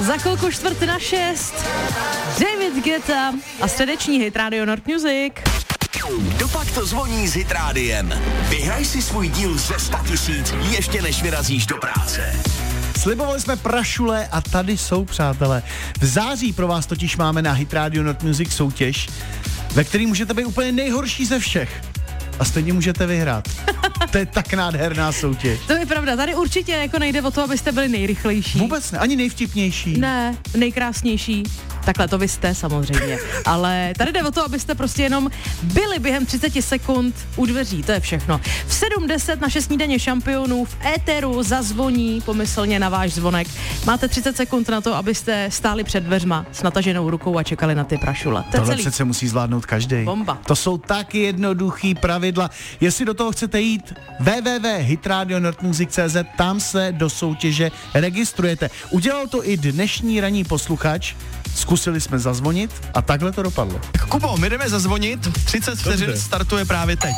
Za chvilku 5:45. David Guetta a středeční hit Radio Nord Music. Dopak to zvoní s Hitrádiem. Vyhraj si svůj díl ze 100 000 ještě než vyrazíš do práce. Slibovali jsme prašule a tady jsou, přátelé. V září pro vás totiž máme na Hit Radio Nord Music soutěž, ve který můžete být úplně nejhorší ze všech. A stejně můžete vyhrát. To je tak nádherná soutěž. To je pravda, tady určitě jako nejde o to, abyste byli nejrychlejší. Vůbec ne, ani nejvtipnější. Ne, nejkrásnější. Takhle to vy jste samozřejmě. Ale tady jde o to, abyste prostě jenom byli během 30 sekund u dveří, to je všechno. V 7:10 naše snídaně šampionů v éteru zazvoní pomyslně na váš zvonek. Máte 30 sekund na to, abyste stáli před dveřma s nataženou rukou a čekali na ty prašule. Tohle přece musí zvládnout každý. Bomba. To jsou tak jednoduchý pravidla. Jestli do toho chcete jít, www.hitradionordmusic.cz, tam se do soutěže registrujete. Udělal to i dnešní ranní posluchač. Zkusili jsme zazvonit a takhle to dopadlo. Kubo, my jdeme zazvonit, 30 vteřin startuje právě teď.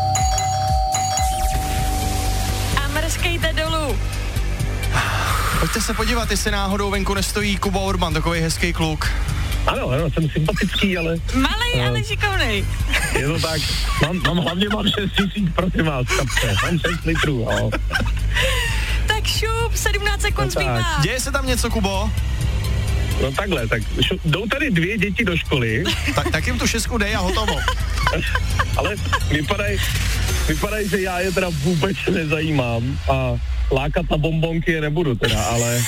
A mrskejte dolů. Pojďte se podívat, jestli náhodou venku nestojí Kuba Urban, takový hezký kluk. Ano, jsem sympatický, ale... Malej, ale šikovnej. Je to tak, hlavně mám 6 000, prosím vás, kapce, mám 6 litrů, jo. Tak šup, 17 sekund zbývá. Děje se tam něco, Kubo? No takhle, tak jdou tady 2 děti do školy. Tak jim tu 6 dej a hotovo. Ale vypadají, že já je teda vůbec nezajímám a lákat na bombonky je nebudu teda, ale...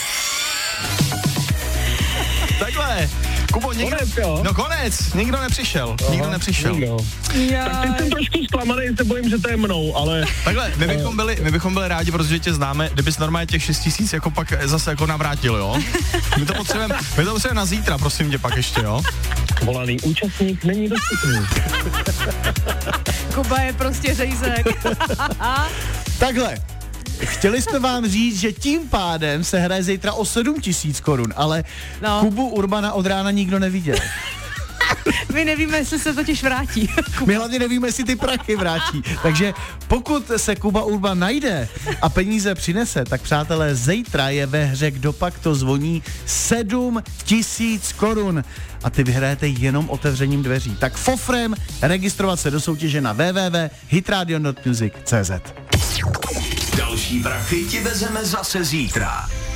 Takhle, Kubo, nikdo... Konec, nikdo nepřišel. Aha, nikdo nepřišel. Nikdo. Tak teď jsem trošku zklamaný, se bojím, že to je mnou, ale... Takhle, my bychom byli rádi, protože tě známe, kdybys normálně těch 6 000 jako pak zase jako navrátil, jo? My to potřebujeme na zítra, prosím tě, pak ještě, jo? Volaný účastník není dostupný. Kuba je prostě řejzek. Takhle. Chtěli jsme vám říct, že tím pádem se hraje zítra o 7 000 korun, ale Kubu Urbana od rána nikdo neviděl. My nevíme, jestli se totiž vrátí. My hlavně nevíme, jestli ty prachy vrátí. Takže pokud se Kuba Urban najde a peníze přinese, tak přátelé, zítra je ve hře Kdo pak to zvoní 7 000 korun. A ty vyhrajete jenom otevřením dveří. Tak fofrem registrovat se do soutěže na www.hitradionordmusic.cz. Další prachy ti vezeme zase zítra.